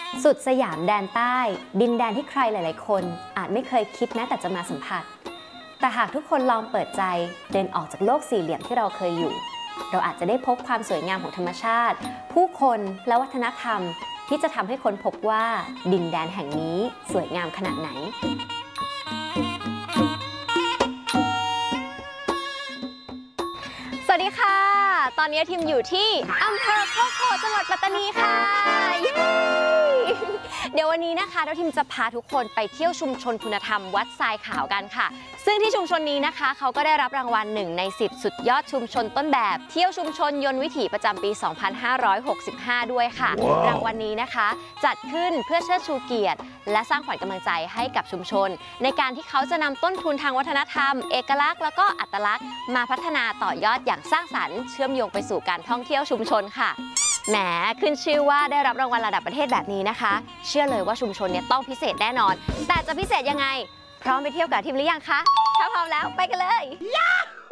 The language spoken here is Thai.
สุดสยามแดนใต้ดินแดนที่ใครหลายๆคนอาจไม่เคยคิดแม้แต่จะมาสัมผัสแต่หากทุกคนลองเปิดใจเดินออกจากโลกสี่เหลี่ยมที่เราเคยอยู่เราอาจจะได้พบความสวยงามของธรรมชาติผู้คนและวัฒนธรรมที่จะทำให้คนพบว่าดินแดนแห่งนี้สวยงามขนาดไหนสวัสดีค่ะตอนนี้ทีมอยู่ที่อำเภอโคกโพจังหวัดปัตตานีค่ะเดี๋ยววันนี้นะคะเราทีมจะพาทุกคนไปเที่ยวชุมชนคุณธรรมวัดทรายขาวกันค่ะซึ่งที่ชุมชนนี้นะคะเขาก็ได้รับรางวัล1 ใน 10สุดยอดชุมชนต้นแบบเที่ยวชุมชนยนต์วิถีประจำปี 2565 ด้วยค่ะ รางวัลนี้นะคะจัดขึ้นเพื่อเชิดชูเกียรติและสร้างขวัญกำลังใจให้กับชุมชนในการที่เขาจะนำต้นทุนทางวัฒนธรรมเอกลักษณ์แล้วก็อัตลักษณ์มาพัฒนาต่อยอดอย่างสร้างสรรค์เชื่อมโยงไปสู่การท่องเที่ยวชุมชนค่ะแหมขึ้นชื่อว่าได้รับรางวัลระดับประเทศแบบนี้นะคะเชื่อเลยว่าชุมชนเนี่ยต้องพิเศษแน่นอนแต่จะพิเศษยังไงพร้อมไปเที่ยวกับทีมหรือยังคะถ้าพร้อมแล้วไปกันเลย